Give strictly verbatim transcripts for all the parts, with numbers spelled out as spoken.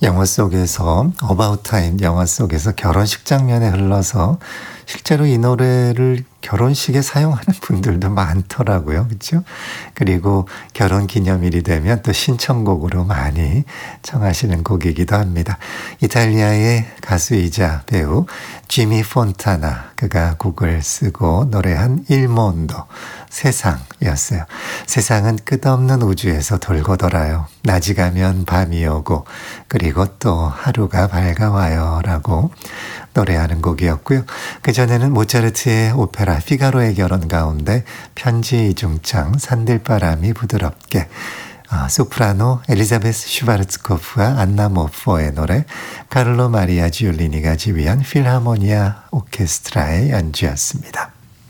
영화 속에서 About Time 영화 속에서 결혼식 장면에 흘러서 실제로 이 노래를 결혼식에 사용하는 분들도 많더라고요. 그렇죠? 그리고 결혼 기념일이 되면 또 신청곡으로 많이 청하시는 곡이기도 합니다. 이탈리아의 가수이자 배우 지미 폰타나, 그가 곡을 쓰고 노래한 Il Mondo, 세상이었어요. 세상은 끝없는 우주에서 돌고 돌아요. 낮이 가면 밤이 오고 그리고 또 하루가 밝아와요 라고 노래하는 곡이었고요. 그전에는 모차르트의 오페라 피가로의 결혼 가운데 편지 이중창 산들바람이 부드럽게, 아, 소프라노 엘리자베스 슈바르츠코프와 안나 모포의 노래, 카를로 마리아 지올리니가 지휘한 필하모니아 오케스트라의 연주였습니다.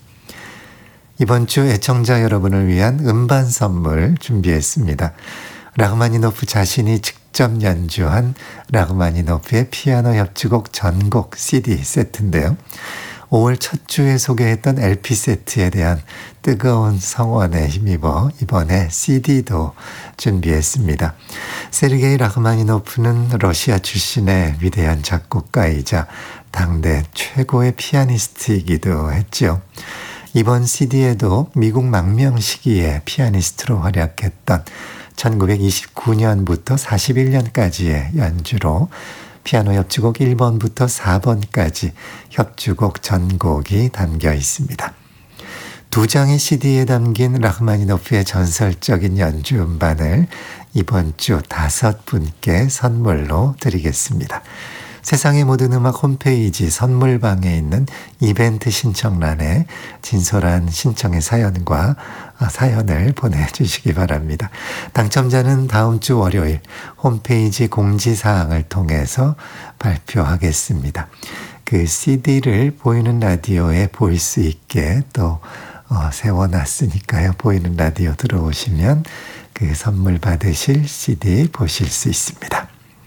이번 주 애청자 여러분을 위한 음반 선물 준비했습니다. 라흐마니노프 자신이 직접 연주한 라흐마니노프의 피아노 협주곡 전곡 씨디 세트인데요. 오월 첫 주에 소개했던 엘피 세트에 대한 뜨거운 성원에 힘입어 이번에 씨디도 준비했습니다. 세르게이 라흐마니노프는 러시아 출신의 위대한 작곡가이자 당대 최고의 피아니스트이기도 했죠. 이번 씨디에도 미국 망명 시기에 피아니스트로 활약했던 천구백이십구 년부터 사십일 년까지의 연주로 피아노 협주곡 일 번부터 사 번까지 협주곡 전곡이 담겨 있습니다. 두 장의 씨디에 담긴 라흐마니노프의 전설적인 연주 음반을 이번 주 다섯 분께 선물로 드리겠습니다. 세상의 모든 음악 홈페이지 선물방에 있는 이벤트 신청란에 진솔한 신청의 사연과 사연을 보내주시기 바랍니다. 당첨자는 다음 주 월요일 홈페이지 공지사항을 통해서 발표하겠습니다. 그 씨디를 보이는 라디오에 볼 수 있게 또 어, 세워놨으니까요. 보이는 라디오 들어오시면 그 선물 받으실 씨디 보실 수 있습니다.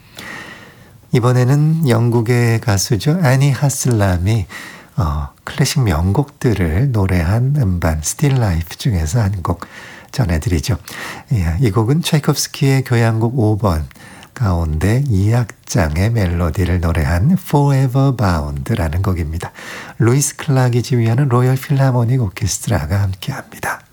이번에는 영국의 가수죠. 애니 하슬람이 어, 클래식 명곡들을 노래한 음반 Still Life 중에서 한 곡 전해드리죠. 예, 이 곡은 차이콥스키의 교향곡 오 번 가운데 이 악장의 멜로디를 노래한 Forever Bound라는 곡입니다. 루이스 클락이 지휘하는 로열 필하모닉 오케스트라가 함께합니다.